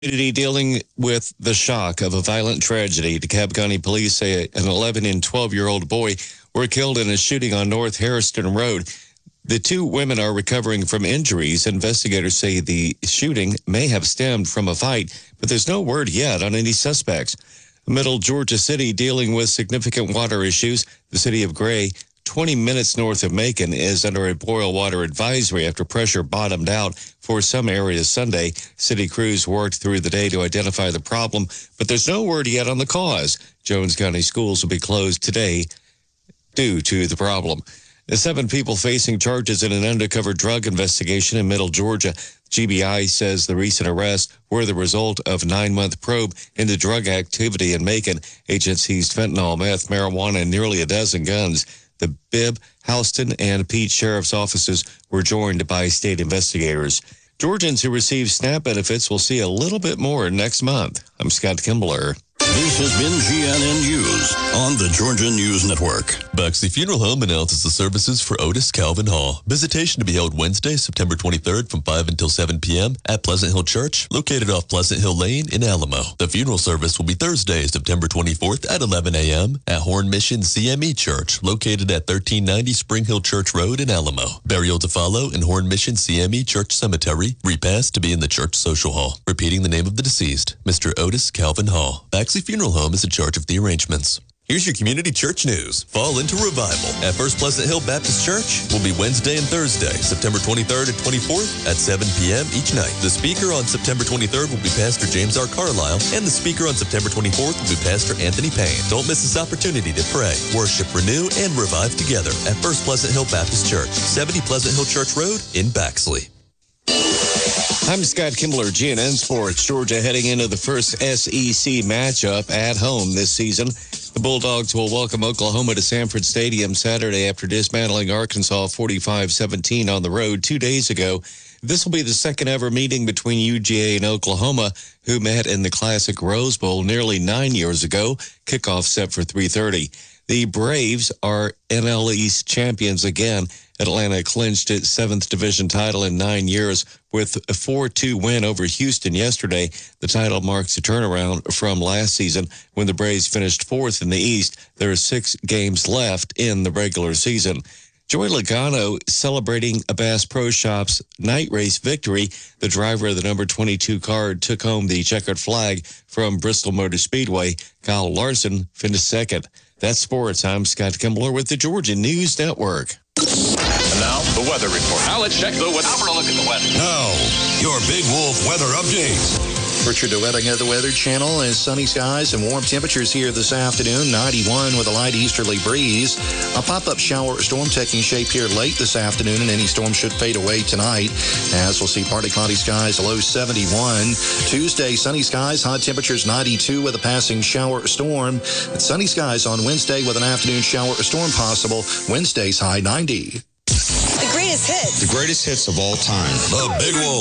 Community dealing with the shock of a violent tragedy. DeKalb County police say an 11 and 12-year-old boy were killed in a shooting on North Harrison Road. The two women are recovering from injuries. Investigators say the shooting may have stemmed from a fight, but there's no word yet on any suspects. Middle Georgia City dealing with significant water issues. The city of Gray, 20 minutes north of Macon, is under a boil water advisory after pressure bottomed out for some areas Sunday. City crews worked through the day to identify the problem, but there's no word yet on the cause. Jones County schools will be closed today due to the problem. The 7 people facing charges in an undercover drug investigation in Middle Georgia. GBI says the recent arrests were the result of a 9-month probe into drug activity in Macon. Agents seized fentanyl, meth, marijuana, and nearly a dozen guns. The Bibb, Houston, and Pete Sheriff's offices were joined by state investigators. Georgians who receive SNAP benefits will see a little bit more next month. I'm Scott Kimbler. This has been GNN News on the Georgia News Network. Baxley Funeral Home announces the services for Otis Calvin Hall. Visitation to be held Wednesday, September 23rd from 5 until 7 p.m. at Pleasant Hill Church, located off Pleasant Hill Lane in Alamo. The funeral service will be Thursday, September 24th at 11 a.m. at Horn Mission CME Church, located at 1390 Spring Hill Church Road in Alamo. Burial to follow in Horn Mission CME Church Cemetery. Repast to be in the church social hall. Repeating the name of the deceased, Mr. Otis Calvin Hall. Baxley Funeral Home is in charge of the arrangements. Here's your community church news. Fall into revival at First Pleasant Hill Baptist Church will be Wednesday and Thursday, September 23rd and 24th at 7 p.m. each night. The speaker on September 23rd will be Pastor James R. Carlisle, and the speaker on September 24th will be Pastor Anthony Payne. Don't miss this opportunity to pray, worship, renew, and revive together at First Pleasant Hill Baptist Church, 70 Pleasant Hill Church Road in Baxley. I'm Scott Kimbler, GNN Sports. Georgia heading into the first SEC matchup at home this season. The Bulldogs will welcome Oklahoma to Sanford Stadium Saturday after dismantling Arkansas 45-17 on the road 2 days ago. This will be the second ever meeting between UGA and Oklahoma, who met in the classic Rose Bowl nearly 9 years ago. Kickoff set for 3:30. The Braves are NL East champions again. Atlanta clinched its 7th division title in 9 years with a 4-2 win over Houston yesterday. The title marks a turnaround from last season when the Braves finished 4th in the East. There are 6 games left in the regular season. Joey Logano celebrating a Bass Pro Shops night race victory. The driver of the number 22 car took home the checkered flag from Bristol Motor Speedway. Kyle Larson finished second. That's sports. I'm Scott Kimbler with the Georgia News Network. And now, the weather report. Now let's check the weather. Now for a look at the weather. Now, your Big Wolf weather update. Richard DeWetting of the Weather Channel, and sunny skies and warm temperatures here this afternoon. 91 with a light easterly breeze. A pop-up shower or storm taking shape here late this afternoon, and any storm should fade away tonight, as we'll see partly cloudy skies, a low 71. Tuesday, sunny skies, high temperatures 92 with a passing shower or storm. And sunny skies on Wednesday with an afternoon shower or storm possible. Wednesday's high 90. The greatest hits. The greatest hits of all time. The Big Wolf.